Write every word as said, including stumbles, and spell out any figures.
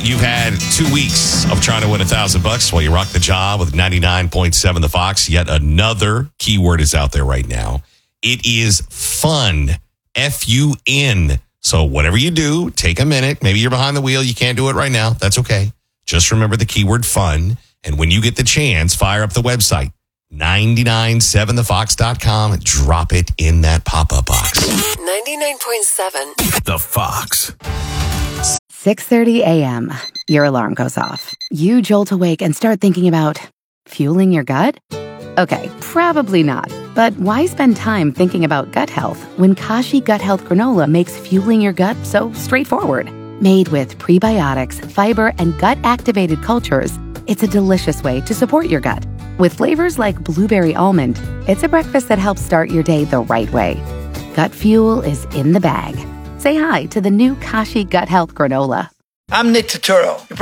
you've had two weeks of trying to win a thousand bucks while you rock the job with ninety-nine point seven The Fox. Yet another keyword is out there right now. It is fun. F U N. So whatever you do, take a minute. Maybe you're behind the wheel. You can't do it right now. That's okay. Just remember the keyword fun. And when you get the chance, fire up the website, nine nine seven the fox dot com. Drop it in that pop-up box. ninety-nine point seven The Fox. six thirty a.m. Your alarm goes off. You jolt awake and start thinking about fueling your gut? Okay, probably not. But why spend time thinking about gut health when Kashi Gut Health Granola makes fueling your gut so straightforward? Made with prebiotics, fiber, and gut-activated cultures, it's a delicious way to support your gut. With flavors like blueberry almond, it's a breakfast that helps start your day the right way. Gut fuel is in the bag. Say hi to the new Kashi Gut Health Granola. I'm Nick Turturro.